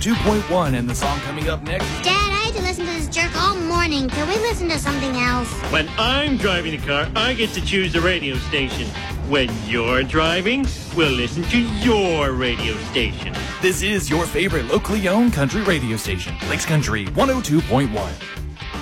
102.1, and the song coming up next. Dad, I had to listen to this jerk all morning. Can we listen to something else? When I'm driving the car, I get to choose the radio station. When you're driving, we'll listen to your radio station. This is your favorite locally owned country radio station, Lakes Country 102.1.